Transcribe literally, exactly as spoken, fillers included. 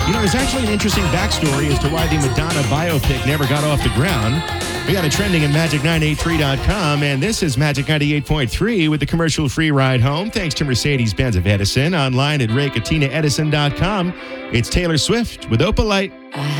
You know, there's actually an interesting backstory as to why the Madonna biopic never got off the ground. We got it trending at magic nine eight three dot com, and this is Magic ninety-eight point three with the commercial-free ride home, thanks to Mercedes-Benz of Edison, online at ray katina edison dot com. It's Taylor Swift with Opalite.